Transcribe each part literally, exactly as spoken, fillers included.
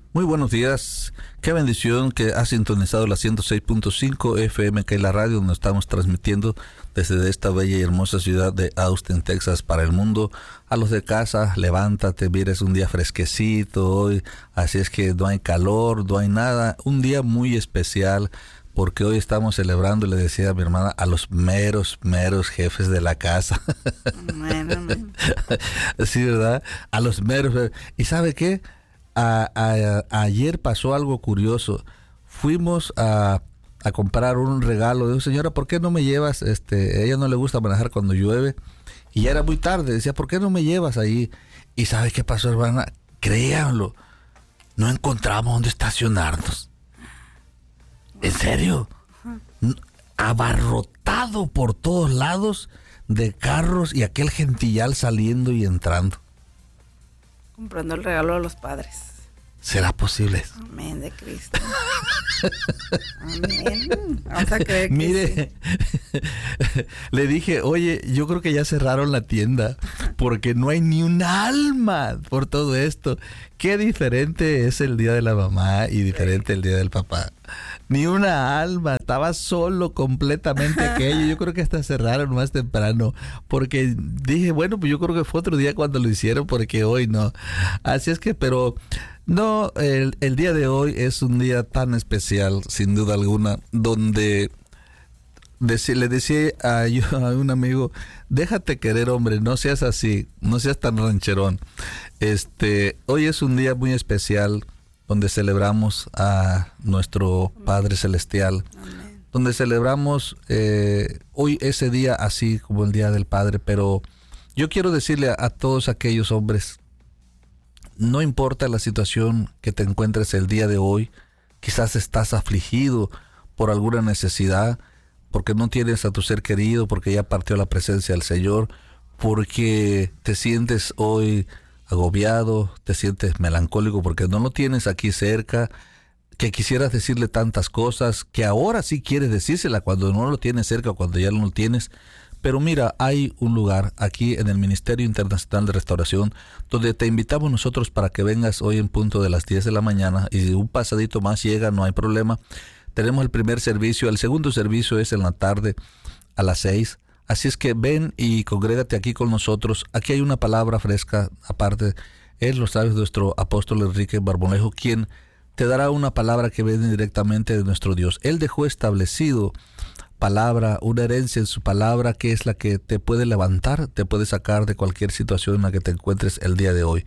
Muy buenos días, qué bendición que ha sintonizado la ciento seis punto cinco F M, que es la radio donde estamos transmitiendo desde esta bella y hermosa ciudad de Austin, Texas, para el mundo. A los de casa, levántate, mira, es un día fresquecito hoy, así es que no hay calor, no hay nada, un día muy especial, porque hoy estamos celebrando, le decía a mi hermana, a los meros, meros jefes de la casa. Bueno, bueno. Sí, ¿verdad? A los meros. ¿Y sabe qué? A, a, a, ayer pasó algo curioso. Fuimos a, a comprar un regalo. Digo, señora, ¿por qué no me llevas? Este, a ella no le gusta manejar cuando llueve. Y ya era muy tarde. Decía, ¿por qué no me llevas ahí? Y ¿sabe qué pasó, hermana? Créanlo, no encontramos dónde estacionarnos. ¿En serio? Abarrotado por todos lados de carros y aquel gentillal saliendo y entrando. Comprando el regalo de los padres. ¿Será posible eso? Amén de Cristo. Amén. Vamos a creer que Mire, sí. Le dije, oye, yo creo que ya cerraron la tienda porque no hay ni un alma por todo esto. Qué diferente es el día de la mamá y diferente el día del papá. Ni una alma, estaba solo completamente aquello. Yo creo que hasta cerraron más temprano, porque dije, bueno, pues yo creo que fue otro día cuando lo hicieron, porque hoy no. Así es que, pero no, el, el día de hoy es un día tan especial, sin duda alguna, donde dec- le decía a, yo, a un amigo, déjate querer, hombre, no seas así, no seas tan rancherón. Este, hoy es un día muy especial, donde celebramos a nuestro Padre Celestial, Amén. Donde celebramos eh, hoy ese día así como el Día del Padre, pero yo quiero decirle a, a todos aquellos hombres, no importa la situación que te encuentres el día de hoy, quizás estás afligido por alguna necesidad, porque no tienes a tu ser querido, porque ya partió la presencia del Señor, porque te sientes hoy agobiado, te sientes melancólico porque no lo tienes aquí cerca, que quisieras decirle tantas cosas, que ahora sí quieres decírsela cuando no lo tienes cerca o cuando ya no lo tienes. Pero mira, hay un lugar aquí en el Ministerio Internacional de Restauración donde te invitamos nosotros para que vengas hoy en punto de las diez de la mañana, y si un pasadito más llega, no hay problema. Tenemos el primer servicio, el segundo servicio es en la tarde a las seis. Así es que ven y congrégate aquí con nosotros. Aquí hay una palabra fresca, aparte, es los labios de nuestro apóstol Enrique Barbonejo, quien te dará una palabra que viene directamente de nuestro Dios. Él dejó establecido palabra, una herencia en su palabra, que es la que te puede levantar, te puede sacar de cualquier situación en la que te encuentres el día de hoy.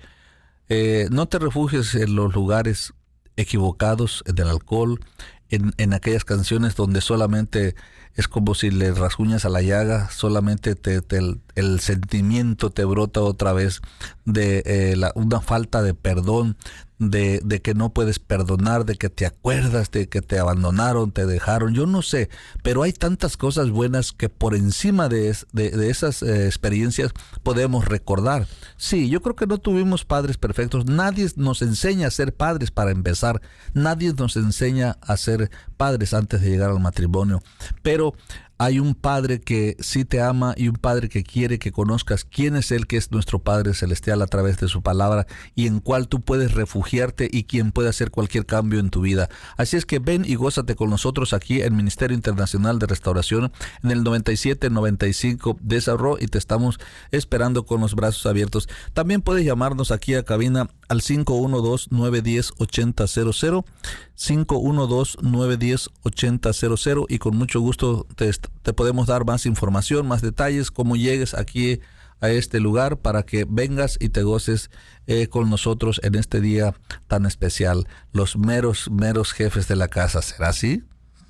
Eh, no te refugies en los lugares equivocados, en el alcohol, en, en aquellas canciones donde solamente es como si le rasguñas a la llaga, solamente te, te, el, el sentimiento te brota otra vez de eh, la, una falta de perdón, de, de que no puedes perdonar, de que te acuerdas de que te abandonaron, te dejaron, yo no sé, pero hay tantas cosas buenas que por encima de, es, de, de esas eh, experiencias podemos recordar. Sí, yo creo que no tuvimos padres perfectos, nadie nos enseña a ser padres para empezar, nadie nos enseña a ser padres antes de llegar al matrimonio, pero hay un Padre que sí te ama y un Padre que quiere que conozcas quién es Él, que es nuestro Padre Celestial a través de su palabra, y en cual tú puedes refugiarte y quien puede hacer cualquier cambio en tu vida. Así es que ven y gózate con nosotros aquí en Ministerio Internacional de Restauración en el noventa y siete noventa y cinco de Cerro, y te estamos esperando con los brazos abiertos. También puedes llamarnos aquí a cabina al cinco uno dos, nueve uno cero, ocho cero cero, cinco uno dos, nueve uno cero, ocho cero cero, y con mucho gusto te, te podemos dar más información, más detalles, cómo llegues aquí a este lugar para que vengas y te goces eh, con nosotros en este día tan especial. Los meros, meros jefes de la casa, ¿será así?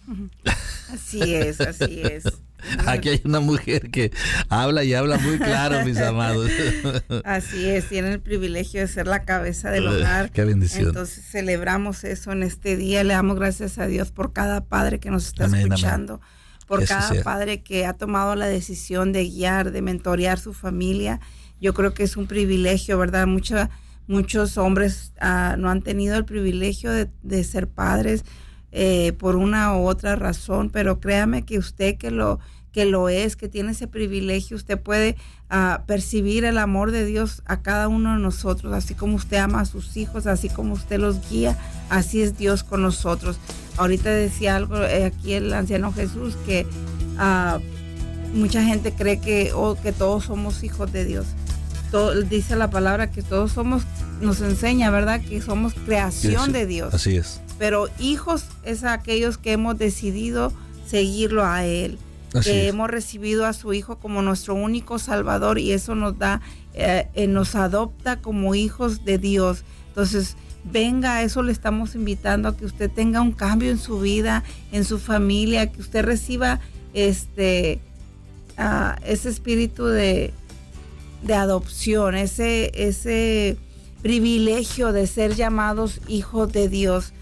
Así es, así es. Aquí hay una mujer que habla y habla muy claro, mis amados. Así es, tiene el privilegio de ser la cabeza del hogar. Qué bendición. Entonces celebramos eso en este día. Le damos gracias a Dios por cada padre que nos está Amén, escuchando, amén. por Que cada sea. padre que ha tomado la decisión de guiar, de mentorear su familia. Yo creo que es un privilegio, ¿verdad? Mucha, muchos hombres uh, no han tenido el privilegio de, de ser padres eh, por una u otra razón, pero créame que usted que lo que lo es, que tiene ese privilegio. Usted puede uh, percibir el amor de Dios a cada uno de nosotros, así como usted ama a sus hijos, así como usted los guía, así es Dios con nosotros. Ahorita decía algo eh, aquí el anciano Jesús, que uh, mucha gente cree que, oh, que todos somos hijos de Dios. Todo, dice la palabra que todos somos, nos enseña, ¿verdad?, que somos creación sí, de Dios. Así es. Pero hijos es aquellos que hemos decidido seguirlo a Él. Así que es. hemos recibido a su Hijo como nuestro único Salvador, y eso nos da, eh, eh, nos adopta como hijos de Dios. Entonces, venga, a eso le estamos invitando, a que usted tenga un cambio en su vida, en su familia, que usted reciba este, uh, ese espíritu de, de adopción, ese, ese privilegio de ser llamados hijos de Dios.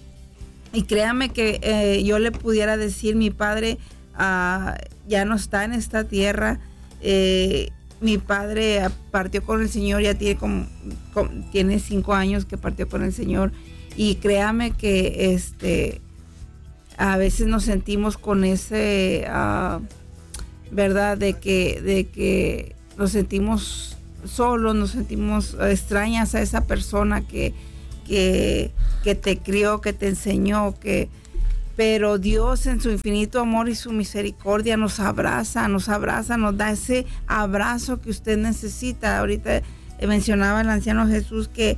Y créame que eh, yo le pudiera decir, mi padre Uh, ya no está en esta tierra. Eh, mi padre partió con el Señor, ya tiene como, como tiene cinco años que partió con el Señor, y créame que este a veces nos sentimos con ese uh, verdad de que de que nos sentimos solos, nos sentimos extrañas a esa persona que que que te crió, que te enseñó, que pero Dios en su infinito amor y su misericordia nos abraza, nos abraza, nos da ese abrazo que usted necesita. Ahorita mencionaba el anciano Jesús que,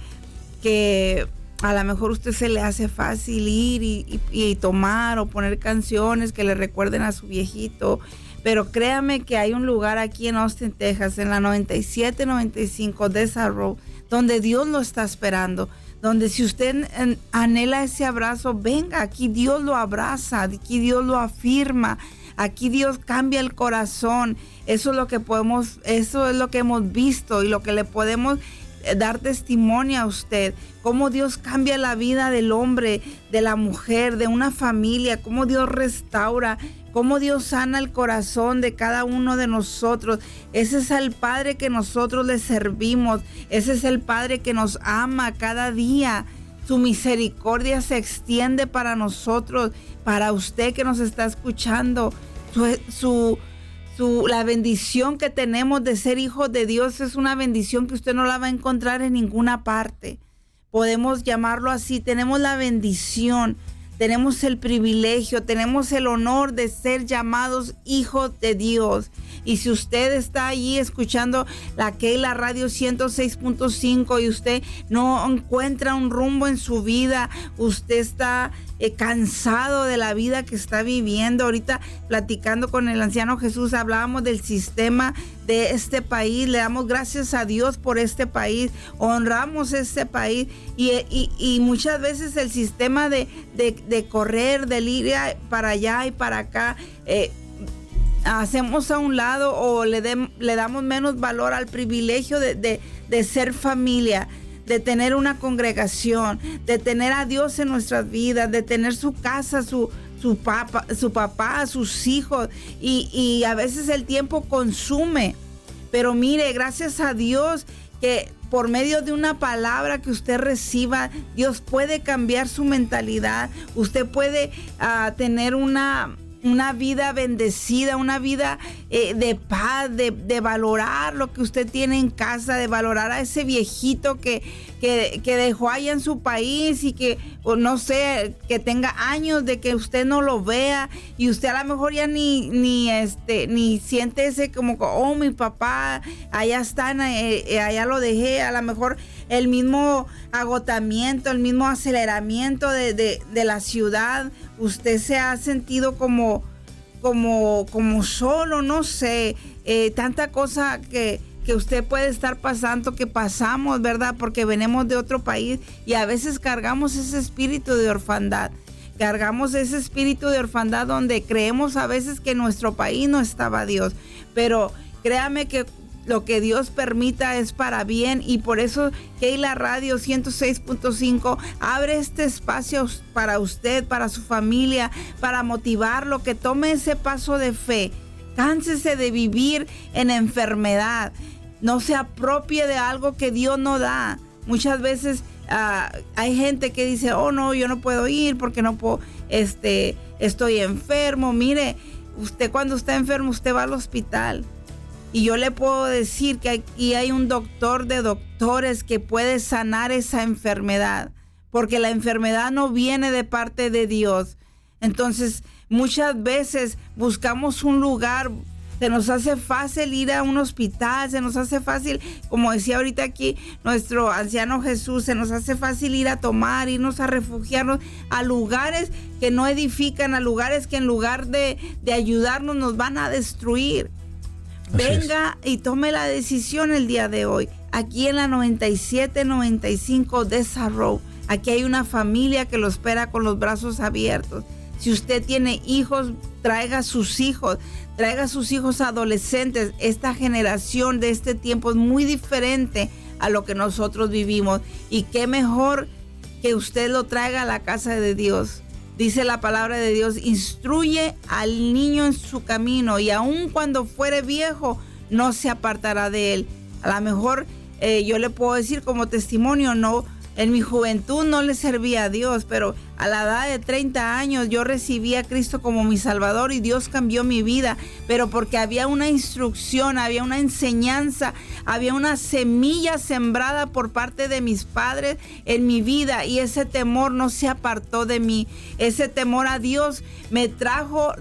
que a lo mejor a usted se le hace fácil ir y, y, y tomar o poner canciones que le recuerden a su viejito. Pero créame que hay un lugar aquí en Austin, Texas, en la noventa y siete noventa y cinco Desert Road, donde Dios lo está esperando. Donde si usted anhela ese abrazo, venga, aquí Dios lo abraza, aquí Dios lo afirma, aquí Dios cambia el corazón. Eso es lo que podemos, eso es lo que hemos visto y lo que le podemos dar testimonio a usted, cómo Dios cambia la vida del hombre, de la mujer, de una familia, cómo Dios restaura, cómo Dios sana el corazón de cada uno de nosotros. Ese es el Padre que nosotros le servimos, ese es el Padre que nos ama cada día. Su misericordia se extiende para nosotros, para usted que nos está escuchando. Su, su Su, la bendición que tenemos de ser hijos de Dios es una bendición que usted no la va a encontrar en ninguna parte. Podemos llamarlo así. Tenemos la bendición, tenemos el privilegio, tenemos el honor de ser llamados hijos de Dios. Y si usted está allí escuchando la Keila Radio ciento seis punto cinco y usted no encuentra un rumbo en su vida, usted está eh, cansado de la vida que está viviendo. Ahorita platicando con el anciano Jesús hablábamos del sistema de este país. Le damos gracias a Dios por este país, honramos este país y, y, y muchas veces el sistema de, de, de correr, de ir para allá y para acá, eh, hacemos a un lado o le, de, le damos menos valor al privilegio de, de, de ser familia, de tener una congregación, de tener a Dios en nuestras vidas, de tener su casa, su, su, papa, su papá, sus hijos, y, y a veces el tiempo consume. Pero mire, gracias a Dios que por medio de una palabra que usted reciba, Dios puede cambiar su mentalidad. Usted puede uh, tener una... una vida bendecida, una vida eh, de paz, de, de valorar lo que usted tiene en casa, de valorar a ese viejito que, que, que dejó allá en su país y que, o no sé, que tenga años de que usted no lo vea y usted a lo mejor ya ni, ni, este, ni siente ese como, oh, mi papá, allá está, eh, allá lo dejé. A lo mejor el mismo agotamiento, el mismo aceleramiento de, de, de la ciudad, usted se ha sentido como, como, como solo, no sé, eh, tanta cosa que, que usted puede estar pasando, que pasamos, ¿verdad? Porque venimos de otro país y a veces cargamos ese espíritu de orfandad. Cargamos ese espíritu de orfandad donde creemos a veces que en nuestro país no estaba Dios. Pero créame que lo que Dios permita es para bien, y por eso Keila Radio ciento seis punto cinco abre este espacio para usted, para su familia, para motivarlo, que tome ese paso de fe. Cánsese de vivir en enfermedad. No se apropie de algo que Dios no da. Muchas veces uh, hay gente que dice, oh no, yo no puedo ir porque no puedo, este, estoy enfermo. Mire, usted cuando está enfermo, usted va al hospital. Y yo le puedo decir que aquí hay un doctor de doctores que puede sanar esa enfermedad, porque la enfermedad no viene de parte de Dios. Entonces, muchas veces buscamos un lugar, se nos hace fácil ir a un hospital, se nos hace fácil, como decía ahorita aquí nuestro anciano Jesús, se nos hace fácil ir a tomar, irnos a refugiarnos a lugares que no edifican, a lugares que en lugar de, de ayudarnos nos van a destruir. Así Venga es. Y tome la decisión el día de hoy, aquí en la noventa y siete noventa y cinco de esa Road. Aquí hay una familia que lo espera con los brazos abiertos. Si usted tiene hijos, traiga a sus hijos, traiga a sus hijos adolescentes. Esta generación de este tiempo es muy diferente a lo que nosotros vivimos. Y qué mejor que usted lo traiga a la casa de Dios. Dice la palabra de Dios, instruye al niño en su camino y aun cuando fuere viejo, no se apartará de él. A lo mejor eh, yo le puedo decir como testimonio, no. En mi juventud no le servía a Dios, pero a la edad de treinta años yo recibí a Cristo como mi Salvador y Dios cambió mi vida, pero porque había una instrucción, había una enseñanza, había una semilla sembrada por parte de mis padres en mi vida y ese temor no se apartó de mí. Ese temor a Dios me trajo